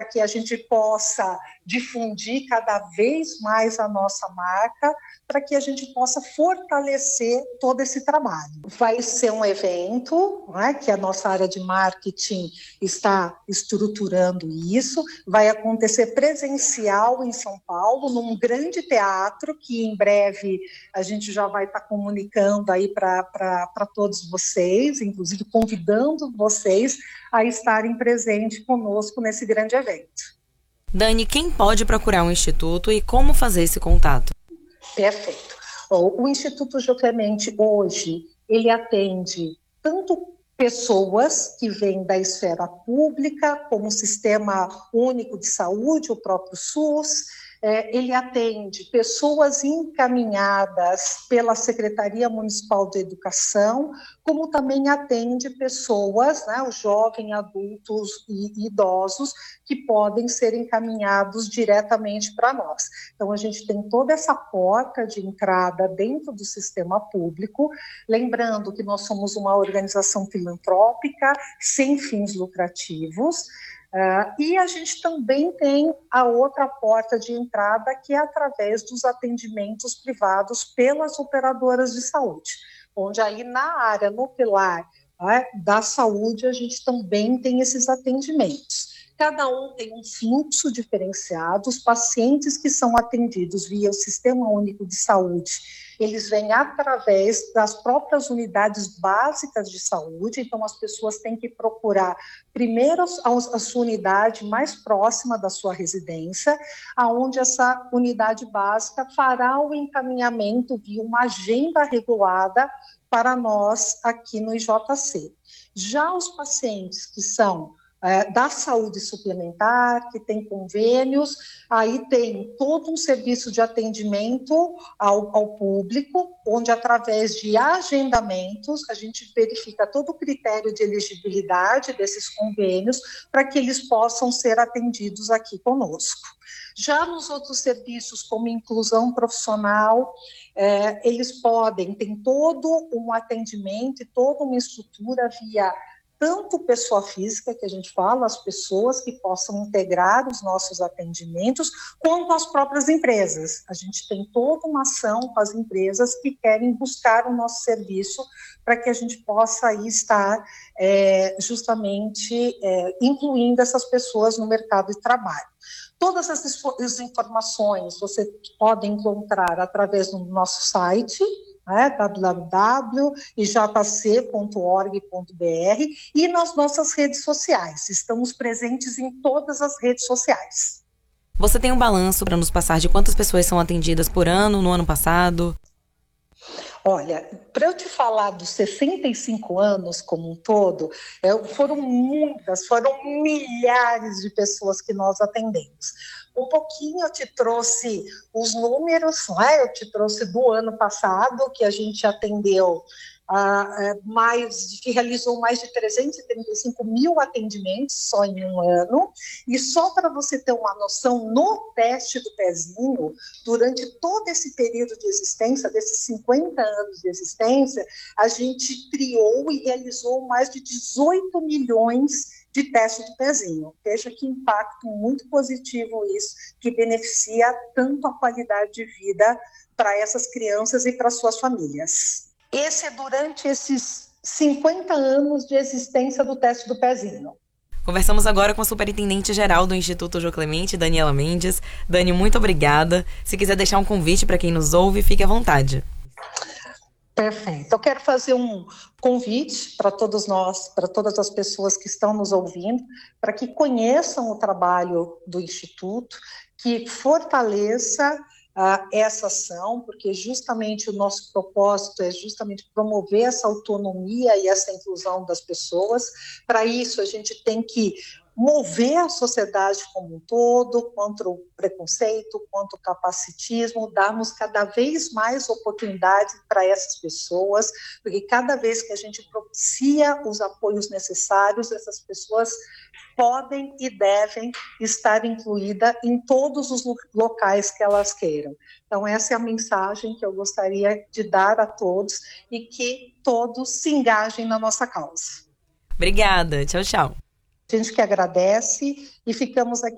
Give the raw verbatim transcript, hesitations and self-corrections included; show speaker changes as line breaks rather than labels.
que a gente possa difundir cada vez mais a nossa marca, para que a gente possa fortalecer todo esse trabalho. Vai ser um evento, né, que a nossa área de marketing está estruturando isso, vai acontecer presencial em São Paulo, num grande teatro, que em breve a gente já vai estar comunicando aí para todos vocês, inclusive convidando vocês a estarem presentes conosco nesse grande evento.
Dani, quem pode procurar o Instituto e como fazer esse contato?
Perfeito. O Instituto Jô Clemente, hoje, ele atende tanto pessoas que vêm da esfera pública, como o Sistema Único de Saúde, o próprio SUS, é, ele atende pessoas encaminhadas pela Secretaria Municipal de Educação, como também atende pessoas, né, os jovens, adultos e idosos, que podem ser encaminhados diretamente para nós. Então, a gente tem toda essa porta de entrada dentro do sistema público, lembrando que nós somos uma organização filantrópica, sem fins lucrativos, Uh, e a gente também tem a outra porta de entrada, que é através dos atendimentos privados pelas operadoras de saúde, onde aí na área, no pilar, né, da saúde, a gente também tem esses atendimentos. Cada um tem um fluxo diferenciado. Os pacientes que são atendidos via o Sistema Único de Saúde, eles vêm através das próprias unidades básicas de saúde, então as pessoas têm que procurar primeiro a sua unidade mais próxima da sua residência, aonde essa unidade básica fará o encaminhamento via uma agenda regulada para nós aqui no I J C. Já os pacientes que são É, da saúde suplementar, que tem convênios, aí tem todo um serviço de atendimento ao, ao público, onde através de agendamentos, a gente verifica todo o critério de elegibilidade desses convênios, para que eles possam ser atendidos aqui conosco. Já nos outros serviços, como inclusão profissional, é, eles podem, tem todo um atendimento e toda uma estrutura via tanto pessoa física, que a gente fala, as pessoas que possam integrar os nossos atendimentos, quanto as próprias empresas. A gente tem toda uma ação com as empresas que querem buscar o nosso serviço para que a gente possa aí estar é, justamente é, incluindo essas pessoas no mercado de trabalho. Todas essas informações você pode encontrar através do nosso site, É, w w w ponto i j c ponto org ponto b r, e nas nossas redes sociais. Estamos presentes em todas as redes sociais.
Você tem um balanço para nos passar de quantas pessoas são atendidas por ano, no ano passado?
Olha, para eu te falar dos sessenta e cinco anos como um todo, é, foram muitas, foram milhares de pessoas que nós atendemos. Um pouquinho eu te trouxe os números, né? Eu te trouxe do ano passado, que a gente atendeu, ah, mais, que realizou mais de trezentos e trinta e cinco mil atendimentos só em um ano. E só para você ter uma noção, no teste do pezinho, durante todo esse período de existência, desses cinquenta anos de existência, a gente criou e realizou mais de dezoito milhões de teste de pezinho. Veja que impacto muito positivo isso, que beneficia tanto a qualidade de vida para essas crianças e para suas famílias. Esse é durante esses cinquenta anos de existência do teste do pezinho.
Conversamos agora com a superintendente-geral do Instituto Jô Clemente, Daniela Mendes. Dani, muito obrigada. Se quiser deixar um convite para quem nos ouve, fique à vontade.
Perfeito. Eu quero fazer um convite para todos nós, para todas as pessoas que estão nos ouvindo, para que conheçam o trabalho do Instituto, que fortaleça uh, essa ação, porque justamente o nosso propósito é justamente promover essa autonomia e essa inclusão das pessoas. Para isso, a gente tem que mover a sociedade como um todo contra o preconceito, contra o capacitismo, darmos cada vez mais oportunidade para essas pessoas, porque cada vez que a gente propicia os apoios necessários, essas pessoas podem e devem estar incluídas em todos os locais que elas queiram. Então, essa é a mensagem que eu gostaria de dar a todos e que todos se engajem na nossa causa.
Obrigada. Tchau, tchau.
A gente que agradece e ficamos aqui